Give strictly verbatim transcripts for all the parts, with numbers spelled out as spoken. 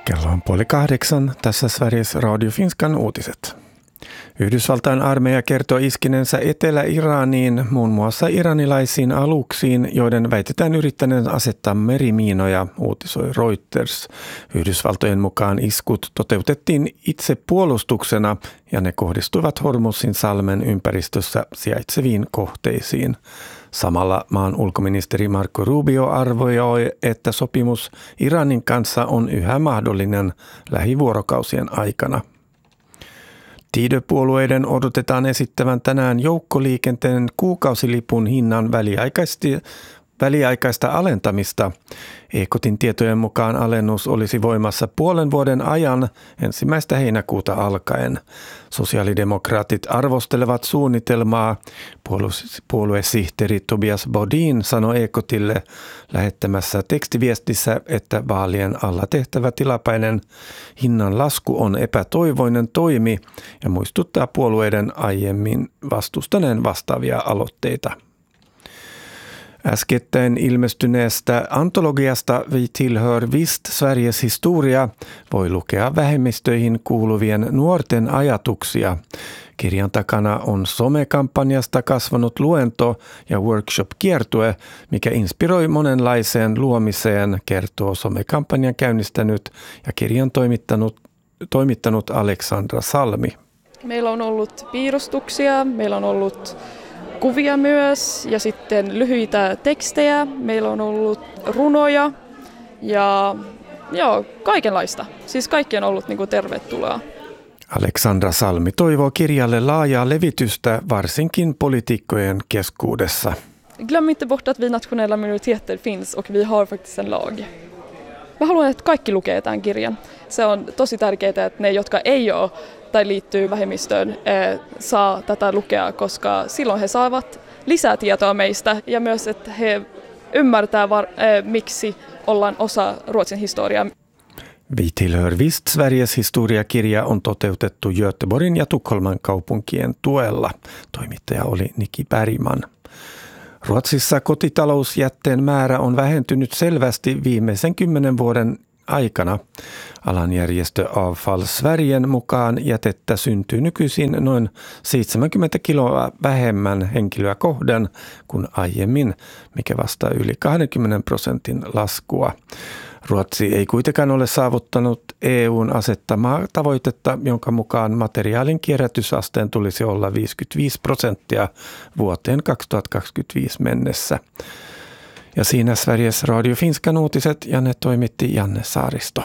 Kello on puoli kahdeksan. Tässä Sveriges Radio Finskan uutiset. Yhdysvaltain armeija kertoo iskinensä Etelä-Iraniin, muun muassa iranilaisiin aluksiin, joiden väitetään yrittäneen asettaa merimiinoja, uutisoi Reuters. Yhdysvaltojen mukaan iskut toteutettiin itse puolustuksena ja ne kohdistuivat Hormuzin salmen ympäristössä sijaitseviin kohteisiin. Samalla maan ulkoministeri Marco Rubio arvioi, että sopimus Iranin kanssa on yhä mahdollinen lähivuorokausien aikana. Tiede-puolueiden odotetaan esittävän tänään joukkoliikenteen kuukausilipun hinnan väliaikaisesti väliaikaista alentamista. Ekotin tietojen mukaan alennus olisi voimassa puolen vuoden ajan ensimmäistä heinäkuuta alkaen. Sosiaalidemokraatit arvostelevat suunnitelmaa. Puoluesihteeri Tobias Bodin sanoi Ekotille lähettämässä tekstiviestissä, että vaalien alla tehtävä tilapäinen hinnan lasku on epätoivoinen toimi ja muistuttaa puolueiden aiemmin vastustaneen vastaavia aloitteita. Äskettäin ilmestyneestä antologiasta Vi tillhör visst Sveriges historia voi lukea vähemmistöihin kuuluvien nuorten ajatuksia. Kirjan takana on somekampanjasta kasvanut luento- ja workshop-kiertue, mikä inspiroi monenlaiseen luomiseen, kertoo somekampanjan käynnistänyt ja kirjan toimittanut, toimittanut Aleksandra Salmi. Meillä on ollut piirustuksia, meillä on ollut kuvia myös ja sitten lyhyitä tekstejä. Meillä on ollut runoja ja joo, kaikenlaista. Siis kaikki on ollut niin kuin tervetuloa. Aleksandra Salmi toivoo kirjalle laajaa levitystä varsinkin poliitikkojen keskuudessa. Glöm inte bort att vi nationella minoriteter finns och vi har faktiskt en lag. Mä haluan, että kaikki lukee tämän kirjan. Se on tosi tärkeää, että ne, jotka ei ole tai liittyy vähemmistöön, saa tätä lukea, koska silloin he saavat lisää tietoa meistä ja myös, että he ymmärtää, var, miksi ollaan osa Ruotsin historiaa. Vi tillhör visst Sveriges historiakirja on toteutettu Göteborgin ja Tukholman kaupunkien tuella. Toimittaja oli Niki Bergman. Ruotsissa kotitalousjätteen määrä on vähentynyt selvästi viimeisen kymmenen vuoden aikana. Alan järjestö Avfall Sverien mukaan jätettä syntyy nykyisin noin seitsemänkymmentä kiloa vähemmän henkilöä kohden kuin aiemmin, mikä vastaa yli kaksikymmentä prosentin laskua. Ruotsi ei kuitenkaan ole saavuttanut E U:n asettamaa tavoitetta, jonka mukaan materiaalin kierrätysasteen tulisi olla viisikymmentäviisi prosenttia vuoteen kaksituhattakaksikymmentäviisi mennessä. Ja siinä Sveriges Radio Finskan uutiset ja ne toimitti Janne Saaristo.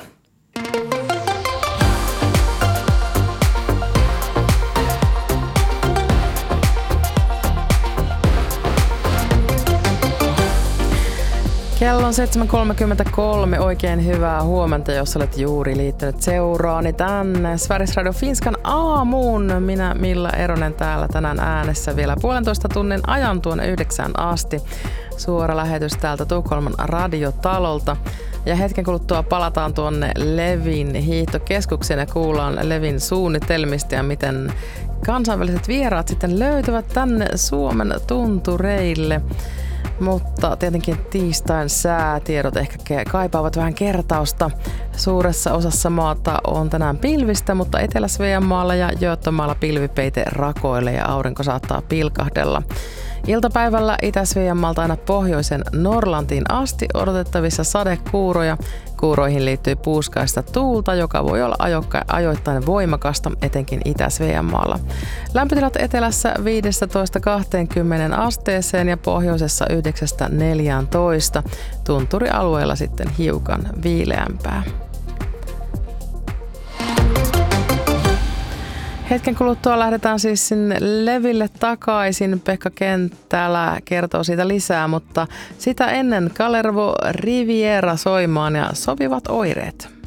Kello on seitsemän kolmekymmentäkolme. Oikein hyvää huomenta, jos olet juuri liittynyt seuraani tänne Sveriges Radio Finskan aamuun. Minä Milla Eronen täällä tänään äänessä vielä puolentoista tunnin ajan tuonne yhdeksään asti. Suora lähetys täältä Tukholman radiotalolta. Ja hetken kuluttua palataan tuonne Levin hiihtokeskukseen ja kuullaan Levin suunnitelmista ja miten kansainväliset vieraat sitten löytyvät tänne Suomen tuntureille. Mutta tietenkin tiistain säätiedot ehkä kaipaavat vähän kertausta. Suuressa osassa maata on tänään pilvistä, mutta Etelä-Sveanmaalla ja Göteborgilla pilvipeite rakoilee ja aurinko saattaa pilkahdella. Iltapäivällä Itä-Sveanmaalta aina pohjoisen Norlantiin asti odotettavissa sadekuuroja. Kuuroihin liittyy puuskaista tuulta, joka voi olla ajoittain voimakasta, etenkin Itä-Sveanmaalla. Lämpötilat etelässä viisitoista kaksikymmentä asteeseen ja pohjoisessa yhdeksästä neljääntoista. Tunturialueella sitten hiukan viileämpää. Hetken kuluttua lähdetään siis sinne Leville takaisin. Pekka Kenttälä kertoo siitä lisää, mutta sitä ennen Kalervo Riviera soimaan ja sopivat oireet.